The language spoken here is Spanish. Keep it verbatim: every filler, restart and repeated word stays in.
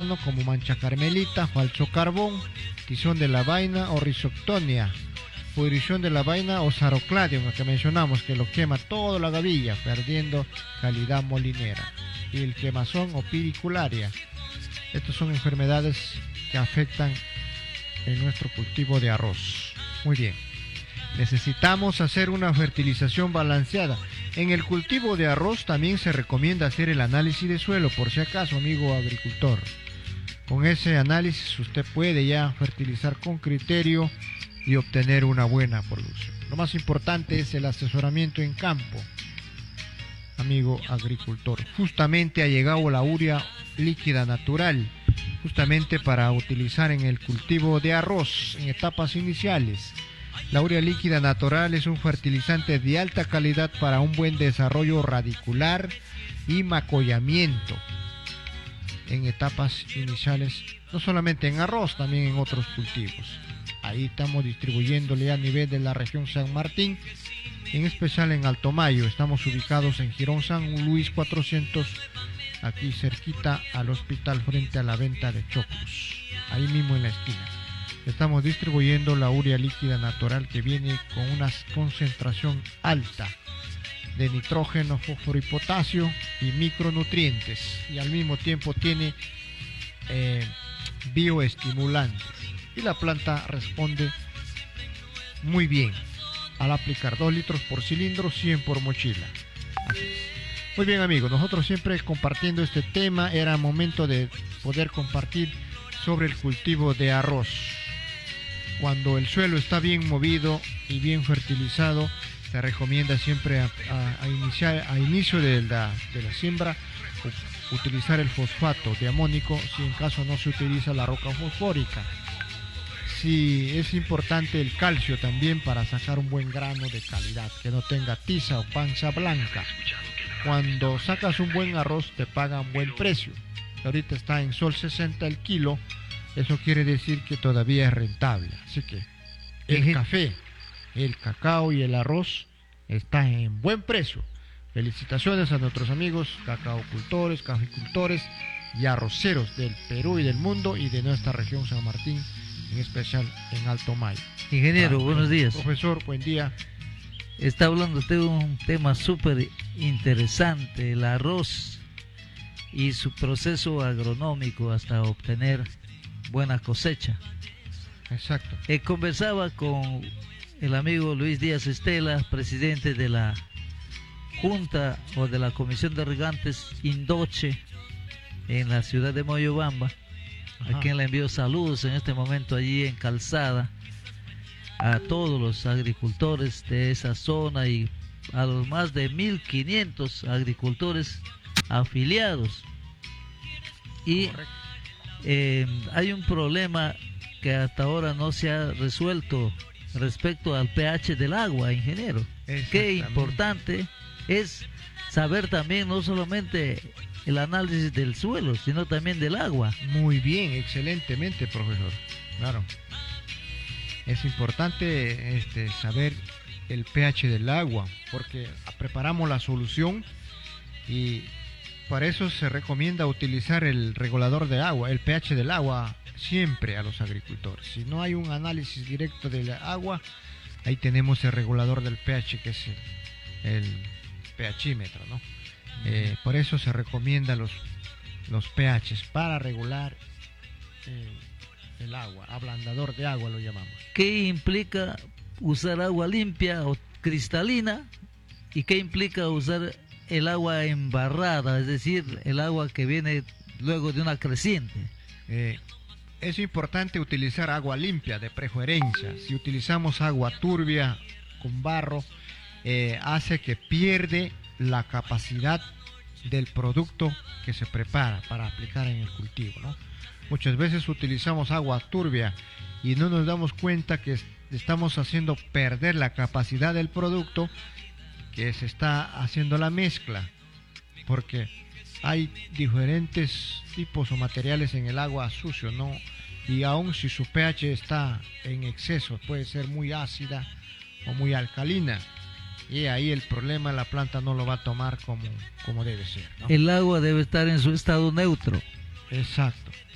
invierno, como mancha carmelita, falso carbón, tizón de la vaina o rhizoctonia, pudrición de la vaina o sarocladium, que mencionamos, que lo quema toda la gavilla, perdiendo calidad molinera, y el quemazón o piricularia. Estas son enfermedades que afectan en nuestro cultivo de arroz. Muy bien. Necesitamos hacer una fertilización balanceada. En el cultivo de arroz también se recomienda hacer el análisis de suelo, por si acaso, amigo agricultor. Con ese análisis usted puede ya fertilizar con criterio y obtener una buena producción. Lo más importante es el asesoramiento en campo, amigo agricultor. Justamente ha llegado la urea líquida natural, justamente para utilizar en el cultivo de arroz en etapas iniciales. La urea líquida natural es un fertilizante de alta calidad para un buen desarrollo radicular y macollamiento en etapas iniciales, no solamente en arroz, también en otros cultivos. Ahí estamos distribuyéndole a nivel de la región San Martín, en especial en Alto Mayo. Estamos ubicados en Girón San Luis cuatrocientos, aquí cerquita al hospital, frente a la venta de choclos, ahí mismo en la esquina. Estamos distribuyendo la urea líquida natural, que viene con una concentración alta de nitrógeno, fósforo y potasio y micronutrientes, y al mismo tiempo tiene eh, bioestimulantes, y la planta responde muy bien al aplicar dos litros por cilindro, cien por mochila. Así es. Muy bien, amigos, nosotros siempre compartiendo este tema. Era momento de poder compartir sobre el cultivo de arroz. Cuando el suelo está bien movido y bien fertilizado, se recomienda siempre a, a, a, iniciar, a inicio de la, de la siembra utilizar el fosfato de amónico, si en caso no se utiliza la roca fosfórica. Sí, es importante el calcio también para sacar un buen grano de calidad, que no tenga tiza o panza blanca. Cuando sacas un buen arroz te pagan buen precio. Ahorita está en sol sesenta el kilo. Eso quiere decir que todavía es rentable. Así que el café, el cacao y el arroz están en buen precio. Felicitaciones a nuestros amigos cacaocultores, caficultores y arroceros del Perú y del mundo, y de nuestra región San Martín, en especial en Alto Mayo. Ingeniero, ah, buenos días. Profesor, buen día. Está hablando usted de un tema súper interesante, el arroz y su proceso agronómico hasta obtener buena cosecha. Exacto. Eh, conversaba con el amigo Luis Díaz Estela, presidente de la Junta o de la Comisión de Regantes Indoche en la ciudad de Moyobamba, Ajá. a quien le envío saludos en este momento allí en Calzada, a todos los agricultores de esa zona y a los más de mil quinientos agricultores afiliados. Y eh, hay un problema que hasta ahora no se ha resuelto respecto al pH del agua, ingeniero. Qué importante es saber también no solamente el análisis del suelo, sino también del agua. Muy bien, excelentemente, profesor. Claro. Es importante este, saber el pH del agua, porque preparamos la solución y para eso se recomienda utilizar el regulador de agua, el pH del agua, siempre a los agricultores. Si no hay un análisis directo del agua, ahí tenemos el regulador del pH, que es el, el pHímetro, ¿no? Eh, por eso se recomienda los, los pHs para regular eh, el agua, ablandador de agua lo llamamos. ¿Qué implica usar agua limpia o cristalina? ¿Y qué implica usar el agua embarrada, es decir, el agua que viene luego de una creciente? Eh, es importante utilizar agua limpia de preferencia. Si utilizamos agua turbia con barro, eh, hace que pierde la capacidad del producto que se prepara para aplicar en el cultivo, ¿no? Muchas veces utilizamos agua turbia y no nos damos cuenta que estamos haciendo perder la capacidad del producto, que se está haciendo la mezcla, porque hay diferentes tipos o materiales en el agua sucio, ¿no? Y aun si su pH está en exceso, puede ser muy ácida o muy alcalina, y ahí el problema la planta no lo va a tomar como, como debe ser, ¿no? El agua debe estar en su estado neutro. Exacto.